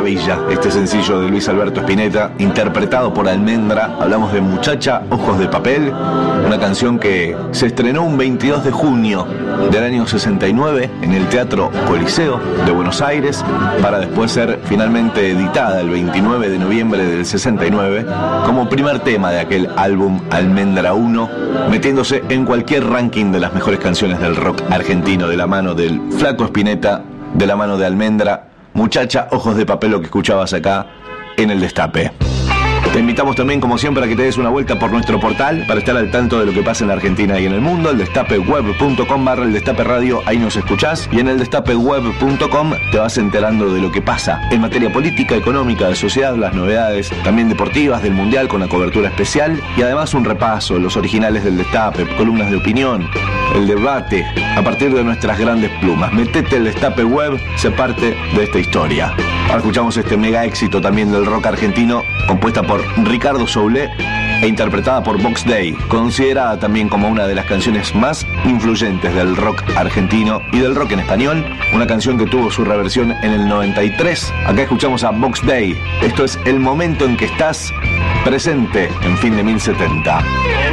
Maravilla, este sencillo de Luis Alberto Spinetta, interpretado por Almendra. Hablamos de Muchacha, Ojos de Papel, una canción que se estrenó un 22 de junio del año 69 en el Teatro Coliseo de Buenos Aires, para después ser finalmente editada el 29 de noviembre del 69 como primer tema de aquel álbum Almendra 1, metiéndose en cualquier ranking de las mejores canciones del rock argentino, de la mano del Flaco Spinetta, de la mano de Almendra. Muchacha, Ojos de Papel, lo que escuchabas acá en El Destape. Te invitamos también, como siempre, a que te des una vuelta por nuestro portal para estar al tanto de lo que pasa en la Argentina y en el mundo. eldestapeweb.com/eldestape-radio, ahí nos escuchás. Y en eldestapeweb.com te vas enterando de lo que pasa en materia política, económica, de sociedad, las novedades también deportivas del Mundial con la cobertura especial. Y además un repaso, los originales del Destape, columnas de opinión, el debate, a partir de nuestras grandes plumas. Metete el Destape Web, sé parte de esta historia. Ahora escuchamos este mega éxito también del rock argentino, compuesta por Ricardo Soule e interpretada por Box Day, considerada también como una de las canciones más influyentes del rock argentino y del rock en español, una canción que tuvo su reversión en el 93. Acá escuchamos a Box Day. Esto es El momento en que estás presente en Fin de 1070.